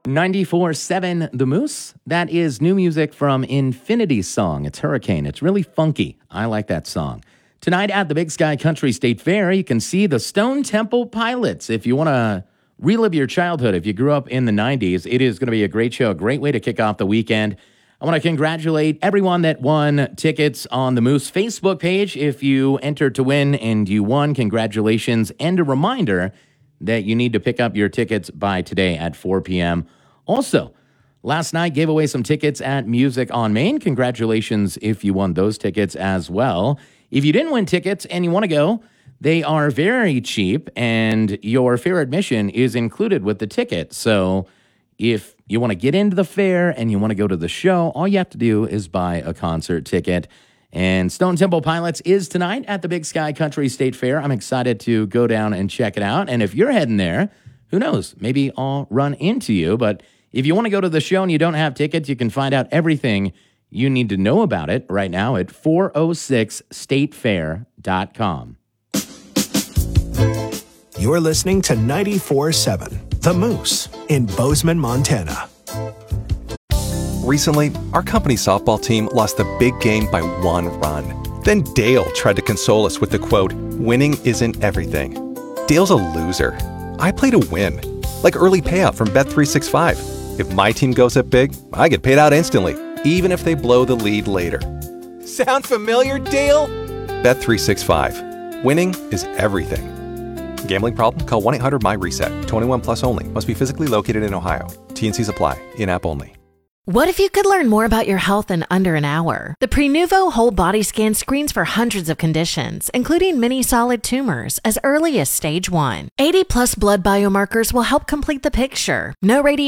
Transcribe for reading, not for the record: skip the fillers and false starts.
94.7 The Moose. That is new music from Infinity's song. It's Hurricane. It's really funky. I like that song. Tonight at the Big Sky Country State Fair, you can see the Stone Temple Pilots. If you want to relive your childhood, if you grew up in the 90s, it is going to be a great show, a great way to kick off the weekend. I want to congratulate everyone that won tickets on the Moose Facebook page. If you entered to win and you won, congratulations. And a reminder that you need to pick up your tickets by today at 4 p.m. Also, last night gave away some tickets at Music on Main. Congratulations if you won those tickets as well. If you didn't win tickets and you want to go, they are very cheap and your fair admission is included with the ticket. So if you want to get into the fair and you want to go to the show, all you have to do is buy a concert ticket. And Stone Temple Pilots is tonight at the Big Sky Country State Fair. I'm excited to go down and check it out. And if you're heading there, who knows? Maybe I'll run into you. But if you want to go to the show and you don't have tickets, you can find out everything you need to know about it right now at 406statefair.com. You're listening to 94.7 The Moose in Bozeman, Montana. Recently, our company softball team lost the big game by 1 run. Then Dale tried to console us with the quote, "Winning isn't everything." Dale's a loser. I play to win, like early payout from Bet365. If my team goes up big, I get paid out instantly, even if they blow the lead later. Sound familiar, Dale? Bet365. Winning is everything. Gambling problem? Call 1-800-MY-RESET. 21 plus only. Must be physically located in Ohio. T&Cs apply. In-app only. What if you could learn more about your health in under an hour? The Prenuvo Whole Body Scan screens for hundreds of conditions, including many solid tumors, as early as stage 1. 80-plus blood biomarkers will help complete the picture. No radiation